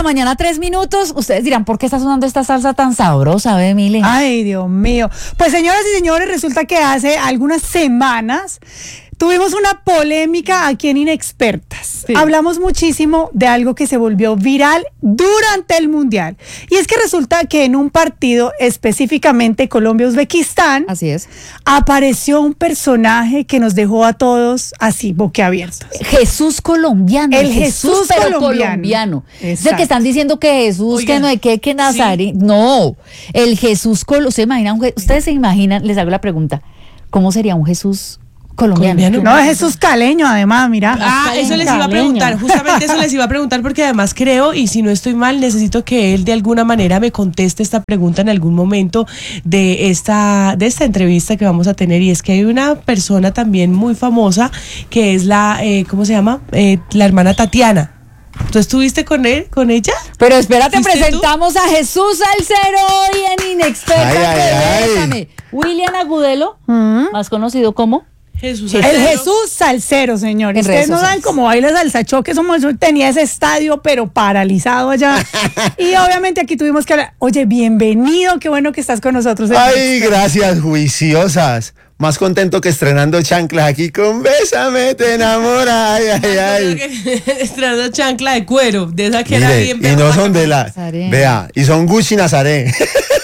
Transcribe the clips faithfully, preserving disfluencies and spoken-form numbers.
mañana, tres minutos. Ustedes dirán, ¿por qué está sonando esta salsa tan sabrosa, ve, Mile? Ay, Dios mío. Pues, señoras y señores, resulta que hace algunas semanas tuvimos una polémica aquí en Inexpertas. Sí. Hablamos muchísimo de algo que se volvió viral durante el Mundial. Y es que resulta que en un partido, específicamente Colombia-Uzbekistán, así es, apareció un personaje que nos dejó a todos así, boquiabiertos. Jesús colombiano. El Jesús, Jesús pero colombiano. colombiano. Es el que están diciendo que Jesús, Oigan, que no hay que, que Nazaret. Sí. No, el Jesús colombiano. ¿Se imaginan? Ustedes se imaginan, les hago la pregunta, ¿cómo sería un Jesús colombiano? colombiano? No, es Jesús caleño, además, mira. Ah, caleño. eso les iba a preguntar, justamente eso les iba a preguntar, porque además creo, y si no estoy mal, necesito que él de alguna manera me conteste esta pregunta en algún momento de esta, de esta entrevista que vamos a tener, y es que hay una persona también muy famosa, que es la, eh, ¿cómo se llama? Eh, la hermana Tatiana. ¿Tú estuviste con él, con ella? Pero espérate, presentamos tú? a Jesús Salcero hoy en Inexpertas. Ay, ay, ay. William Agudelo, uh-huh. más conocido como Jesús el Jesús Salcero, señores. Ustedes no saben cómo baila salsa choque. Somos, tenía ese estadio, pero paralizado allá. Y obviamente aquí tuvimos que hablar. Oye, bienvenido, qué bueno que estás con nosotros. Ay, gracias, juiciosas. Más contento que estrenando chanclas aquí con Bésame, te enamora. Ay, ay, ay. Estrenando chancla de cuero, de esa que Mire, era bien. Y no son de la. Nazaré. Vea, y son Gucci Nazaré.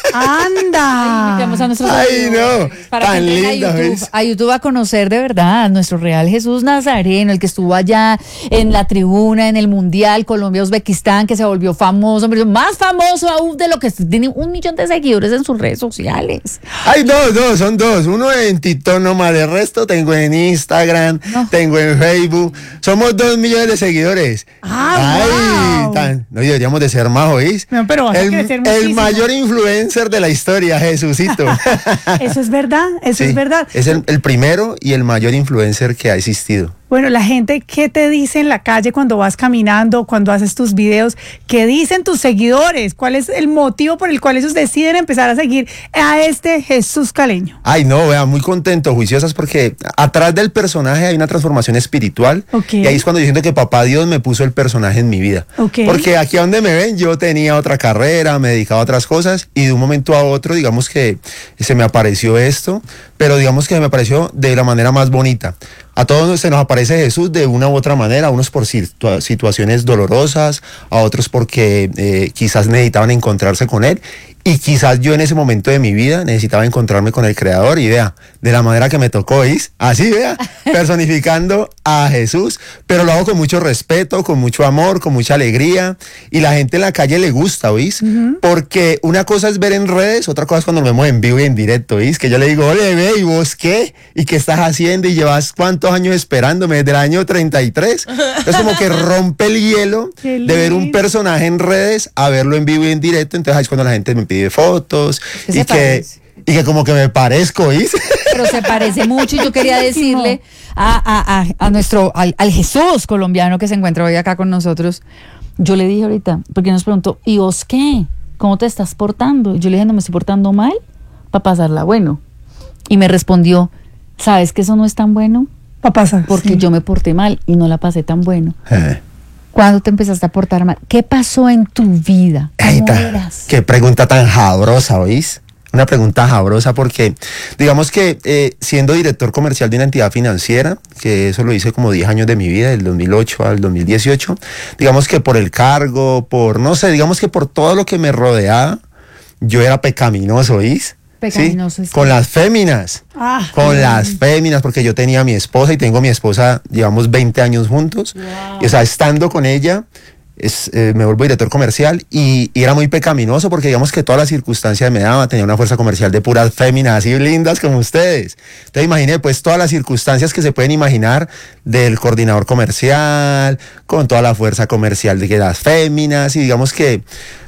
¡Anda! Ay, a nuestros Ay no, para tan que linda, a YouTube, a YouTube a conocer de verdad a nuestro real Jesús Nazareno, el que estuvo allá en la tribuna, en el Mundial Colombia-Uzbekistán, que se volvió famoso, más famoso aún de lo que tiene un millón de seguidores en sus redes sociales. Hay dos, dos, son dos. Uno en TikTok nomás, el resto tengo en Instagram, no. tengo en Facebook. Somos dos millones de seguidores. Ah, Ay, wow. tan, no deberíamos de ser más, ¿oís? No, pero vas el, a crecer el mayor influencer de la historia, Jesucito. Eso es verdad, eso sí, es verdad. Es el, el primero y el mayor influencer que ha existido. Bueno, la gente, ¿qué te dice en la calle cuando vas caminando, cuando haces tus videos? ¿Qué dicen tus seguidores? ¿Cuál es el motivo por el cual ellos deciden empezar a seguir a este Jesús caleño? Ay, no, vea, muy contento, juiciosas, porque atrás del personaje hay una transformación espiritual. Okay. Y ahí es cuando yo siento que papá Dios me puso el personaje en mi vida. Okay. Porque aquí a donde me ven, yo tenía otra carrera, me dedicaba a otras cosas, y de un momento a otro, digamos que se me apareció esto, pero digamos que me apareció de la manera más bonita. A todos se nos aparece Jesús de una u otra manera, unos por situa- situaciones dolorosas, a otros porque eh, quizás necesitaban encontrarse con Él, y quizás yo en ese momento de mi vida necesitaba encontrarme con el Creador, y vea, de la manera que me tocó, ¿is? Así, vea, personificando a Jesús, pero lo hago con mucho respeto, con mucho amor, con mucha alegría, y la gente en la calle le gusta, ¿oís? Uh-huh. Porque una cosa es ver en redes, otra cosa es cuando nos vemos en vivo y en directo, ¿oís? Que yo le digo, oye, ve, ¿y vos qué? ¿Y qué estás haciendo? ¿Y llevas cuántos años esperándome? Desde el año treinta y tres. Entonces como que rompe el hielo de ver un personaje en redes a verlo en vivo y en directo. Entonces ahí es cuando la gente me pide fotos y que, y que como que me parezco, ¿oís? Pero se parece mucho, y yo quería decirle a, a, a, a nuestro, al, al Jesús colombiano que se encuentra hoy acá con nosotros. Yo le dije ahorita, porque nos preguntó, ¿y vos qué? ¿Cómo te estás portando? Y yo le dije, no me estoy portando mal para pasarla bueno. Y me respondió, ¿sabes que eso no es tan bueno? Para pasar. Porque sí. yo me porté mal y no la pasé tan bueno. Eh. ¿Cuándo te empezaste a portar mal? ¿Qué pasó en tu vida? Ay, ta, qué pregunta tan jabrosa, ¿oís? Una pregunta jabrosa porque, digamos que eh, siendo director comercial de una entidad financiera, que eso lo hice como diez años de mi vida, del dos mil ocho al dos mil dieciocho, digamos que por el cargo, por, no sé, digamos que por todo lo que me rodeaba, yo era pecaminoso, ¿oís? Pecaminoso, ¿sí? Con las féminas, ah, con sí. las féminas, porque yo tenía a mi esposa y tengo a mi esposa, llevamos veinte años juntos, wow. Y o sea, estando con ella, es, eh, me vuelvo director comercial y, y era muy pecaminoso porque digamos que todas las circunstancias me daban, tenía una fuerza comercial de puras féminas así lindas como ustedes. Entonces imaginé pues todas las circunstancias que se pueden imaginar del coordinador comercial, con toda la fuerza comercial de las féminas, y digamos que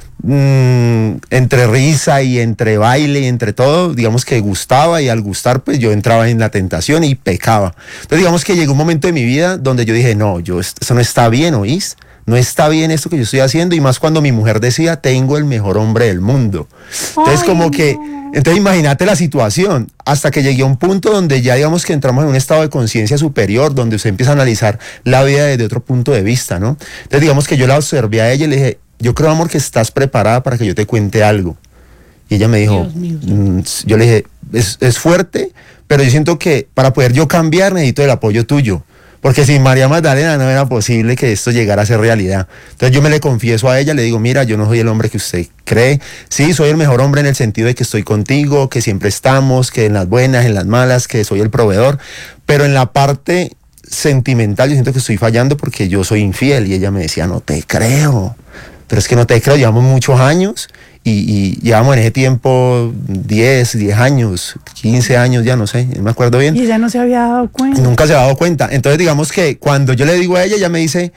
Mm, entre risa y entre baile y entre todo, digamos que gustaba, y al gustar pues yo entraba en la tentación y pecaba. Entonces digamos que llegó un momento de mi vida donde yo dije, no, yo, eso no está bien, ¿oís? No está bien esto que yo estoy haciendo, y más cuando mi mujer decía, tengo el mejor hombre del mundo. Entonces Ay, como no. que, entonces imagínate la situación, hasta que llegué a un punto donde ya digamos que entramos en un estado de conciencia superior, donde usted empieza a analizar la vida desde otro punto de vista, ¿no? Entonces digamos que yo la observé a ella y le dije, yo creo, amor, que estás preparada para que yo te cuente algo. Y ella me dijo, Dios mío. mm, yo le dije, es, es fuerte, pero yo siento que para poder yo cambiar necesito el apoyo tuyo. Porque sin María Magdalena no era posible que esto llegara a ser realidad. Entonces yo me le confieso a ella, le digo, mira, yo no soy el hombre que usted cree. Sí, soy el mejor hombre en el sentido de que estoy contigo, que siempre estamos, que en las buenas, en las malas, que soy el proveedor. Pero en la parte sentimental yo siento que estoy fallando porque yo soy infiel. Y ella me decía, no te creo. Pero es que no te creo, llevamos muchos años y, y llevamos en ese tiempo diez, diez años, quince años, ya no sé, no me acuerdo bien. Y ella no se había dado cuenta. Nunca se ha dado cuenta. Entonces digamos que cuando yo le digo a ella, ella me dice,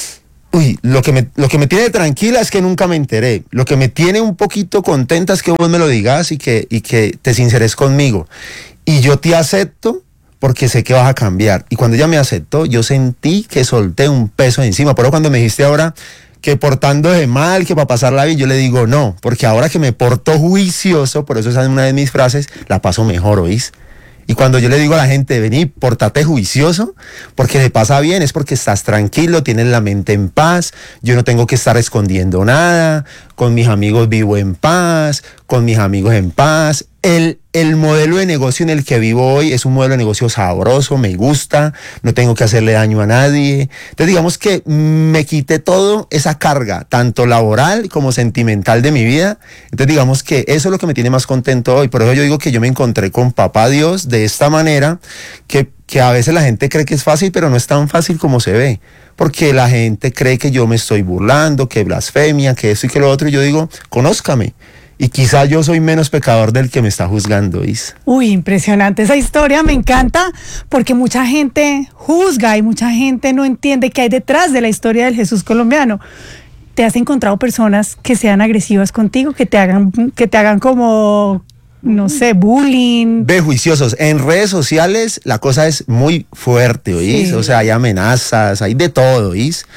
uy, lo que me, lo que me tiene tranquila es que nunca me enteré. Lo que me tiene un poquito contenta es que vos me lo digas y que, y que te sinceres conmigo. Y yo te acepto porque sé que vas a cambiar. Y cuando ella me aceptó, yo sentí que solté un peso encima. Por eso cuando me dijiste ahora que portándose mal, que para pasarla bien, yo le digo no, porque ahora que me porto juicioso, por eso esa es una de mis frases, la paso mejor, ¿oís? Y cuando yo le digo a la gente, vení, pórtate juicioso, porque me pasa bien, es porque estás tranquilo, tienes la mente en paz, yo no tengo que estar escondiendo nada, con mis amigos vivo en paz, con mis amigos en paz. El, el modelo de negocio en el que vivo hoy es un modelo de negocio sabroso, me gusta, no tengo que hacerle daño a nadie. Entonces digamos que me quité todo esa carga, tanto laboral como sentimental de mi vida. Entonces digamos que eso es lo que me tiene más contento hoy. Por eso yo digo que yo me encontré con Papá Dios de esta manera, que, que a veces la gente cree que es fácil, pero no es tan fácil como se ve. Porque la gente cree que yo me estoy burlando, que blasfemia, que esto y que lo otro. Y yo digo, conózcame. Y quizá yo soy menos pecador del que me está juzgando, ¿is? Uy, impresionante esa historia, me encanta, porque mucha gente juzga y mucha gente no entiende qué hay detrás de la historia del Jesús colombiano. ¿Te has encontrado personas que sean agresivas contigo, que te hagan, que te hagan como, no sé, bullying? Ve, juiciosos, en redes sociales la cosa es muy fuerte, ¿oís? Sí. O sea, hay amenazas, hay de todo, ¿oís?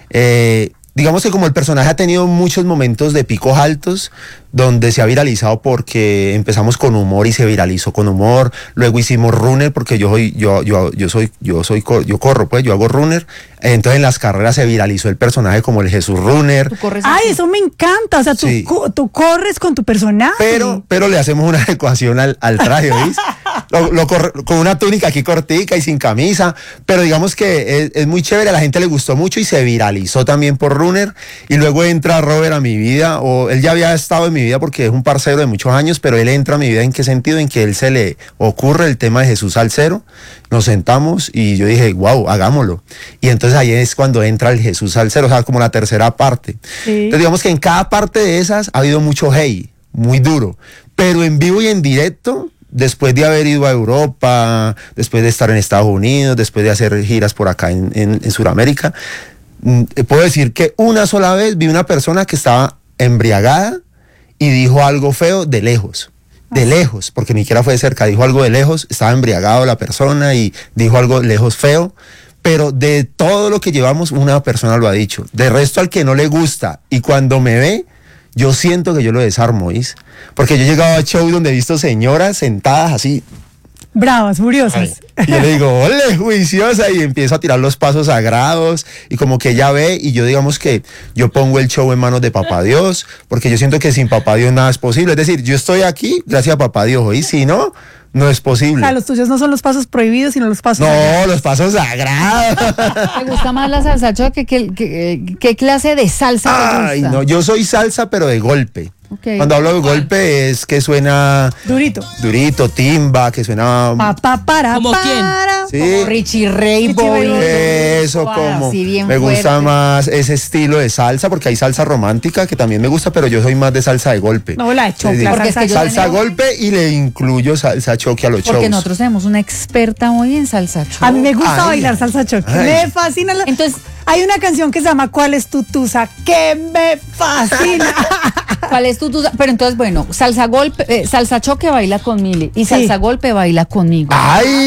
Eh, digamos que como el personaje ha tenido muchos momentos de picos altos, donde se ha viralizado porque empezamos con humor y se viralizó con humor, luego hicimos runner porque yo soy, yo, yo, yo soy, yo soy, yo corro, pues, yo hago runner, entonces en las carreras se viralizó el personaje como el Jesús Runner. Tú corres Ay, así. eso me encanta, o sea, tú, Sí. co- tú corres con tu personaje. Pero, pero le hacemos una adecuación al, al traje, ¿oís? Lo, lo corre- con una túnica aquí cortica y sin camisa, pero digamos que es, es muy chévere, a la gente le gustó mucho y se viralizó también por Runner. Y luego entra Robert a mi vida, o él ya había estado en mi vida porque es un parcero de muchos años, pero él entra a mi vida ¿en qué sentido? En que él se le ocurre el tema de Jesús Salsero, nos sentamos y yo dije, wow, hagámoslo. Y entonces ahí es cuando entra el Jesús Salsero, o sea, como la tercera parte. Sí. Entonces digamos que en cada parte de esas ha habido mucho hate, muy duro, pero en vivo y en directo, después de haber ido a Europa, después de estar en Estados Unidos, después de hacer giras por acá en, en, en Sudamérica, mm, puedo decir que una sola vez vi una persona que estaba embriagada y dijo algo feo de lejos, de lejos, porque ni siquiera fue de cerca, dijo algo de lejos, estaba embriagado la persona y dijo algo de lejos feo, pero de todo lo que llevamos una persona lo ha dicho. De resto al que no le gusta y cuando me ve, yo siento que yo lo desarmo, ¿oís? Porque yo he llegado a shows donde he visto señoras sentadas así, Bravas, furiosas. y yo le digo, ole, juiciosa, y empiezo a tirar los pasos sagrados, y como que ella ve, y yo digamos que yo pongo el show en manos de Papá Dios, porque yo siento que sin Papá Dios nada es posible. Es decir, yo estoy aquí gracias a Papá Dios, y si no, no es O posible. sea, los tuyos no son los pasos prohibidos, sino los pasos. No, los pasos sagrados. ¿Te gusta más la salsa choque? ¿Qué, qué, qué clase de salsa te gusta? Ay, no, yo soy salsa, pero de golpe. Ok. Cuando hablo de golpe es que suena Durito. durito, timba, que suena... Pa, pa, para, ¿Como quién? para. Sí. Como Richie Ray, Richie Ray Bobby. Bobby. Eso, Wow, como así bien me gusta fuerte. más ese estilo de salsa, porque hay salsa romántica que también me gusta, pero yo soy más de salsa de golpe. No, la de choque, Sí, la Porque es salsa que yo salsa tengo- golpe y le incluyo salsa choque a los Porque shows. nosotros tenemos una experta hoy en salsa choque. A mí me gusta Ay, bailar salsa choque. ay. Me fascina. la- Entonces- hay una canción que se llama ¿Cuál es tu tusa? Que me fascina. ¿Cuál es tu, tu- Pero entonces, bueno, salsa golpe, eh, salsa choque baila con Mili y salsa golpe baila conmigo. ¡Ay!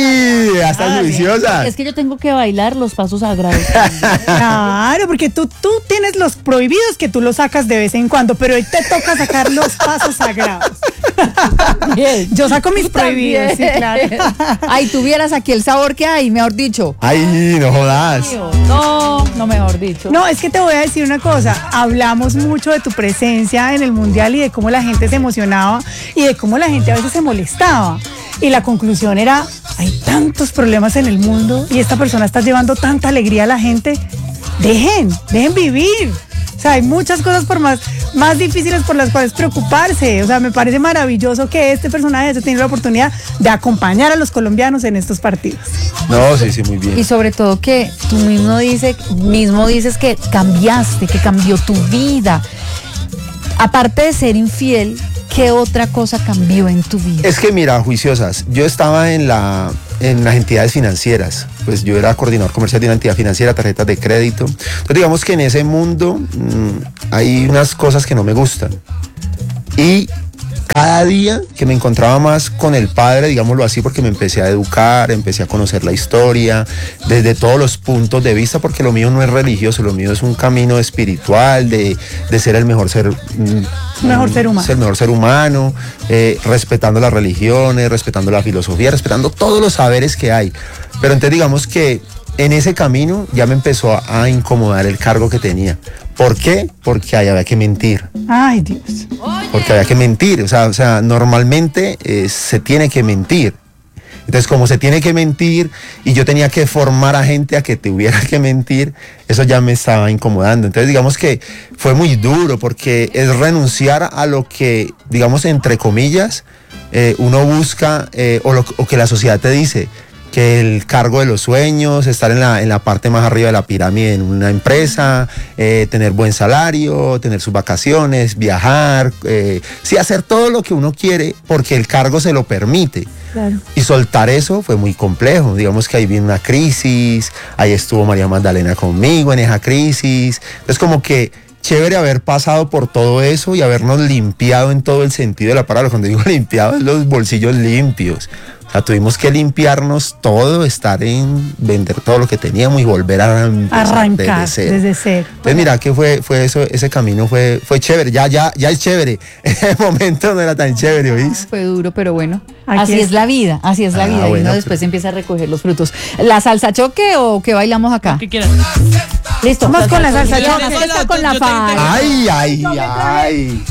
Uy, hasta juiciosa. Es que yo tengo que bailar los pasos sagrados. Claro, porque tú, tú tienes los prohibidos que tú los sacas de vez en cuando, pero hoy te toca sacar los pasos sagrados. Bien. Yo saco mis prohibidos, sí, claro. Ay, tuvieras aquí el sabor que hay, mejor dicho. Ay, no jodas. No, no mejor dicho. No, es que te voy a decir una cosa. Hablamos mucho de tu presencia en el Mundial y de cómo la gente se emocionaba y de cómo la gente a veces se molestaba. Y la conclusión era, hay tantos problemas en el mundo y esta persona está llevando tanta alegría a la gente. Dejen, dejen vivir. O sea, hay muchas cosas por más, más difíciles por las cuales preocuparse. O sea, me parece maravilloso que este personaje haya tenido la oportunidad de acompañar a los colombianos en estos partidos. No, sí, sí, muy bien. Y sobre todo que tú mismo, dice, mismo dices que cambiaste, que cambió tu vida. Aparte de ser infiel, ¿qué otra cosa cambió en tu vida? Es que mira, juiciosas, yo estaba en la en las entidades financieras, pues yo era coordinador comercial de una entidad financiera, tarjetas de crédito. Entonces digamos que en ese mundo mmm, hay unas cosas que no me gustan. Y cada día que me encontraba más con el Padre, digámoslo así, porque me empecé a educar, empecé a conocer la historia, desde todos los puntos de vista, porque lo mío no es religioso, lo mío es un camino espiritual, de, de ser el mejor ser, mejor ser humano, ser el mejor ser humano, eh, respetando las religiones, respetando la filosofía, respetando todos los saberes que hay. Pero entonces digamos que en ese camino ya me empezó a, a incomodar el cargo que tenía. ¿Por qué? Porque ahí había que mentir. Ay, Dios. Porque había que mentir. O sea, o sea normalmente eh, se tiene que mentir. Entonces, como se tiene que mentir y yo tenía que formar a gente a que tuviera que mentir, eso ya me estaba incomodando. Entonces, digamos que fue muy duro porque es renunciar a lo que, digamos, entre comillas, eh, uno busca eh, o, lo, o que la sociedad te dice. Que el cargo de los sueños, estar en la, en la parte más arriba de la pirámide en una empresa, eh, tener buen salario, tener sus vacaciones, viajar, eh, sí, hacer todo lo que uno quiere porque el cargo se lo permite. Claro. Y soltar eso fue muy complejo. Digamos que ahí vino una crisis, ahí estuvo María Magdalena conmigo en esa crisis. Entonces como que chévere haber pasado por todo eso y habernos limpiado en todo el sentido de la palabra. Cuando digo limpiado, es los bolsillos limpios. O sea, tuvimos que limpiarnos todo, estar en vender todo lo que teníamos y volver a arrancar desde cero. Desde cero. Entonces mira que fue, fue eso, ese camino fue, fue chévere, ya, ya, ya es chévere. En el momento no era tan chévere, ¿oís? Fue duro, pero bueno. Aquí así es. es la vida, así es la Ah, vida. bueno, y uno después pero... empieza a recoger los frutos. ¿La salsa choque o qué bailamos acá? ¿Qué quieras? Listo. Vamos con la salsa choque. choque. Con la falda. Ay, ay, ay.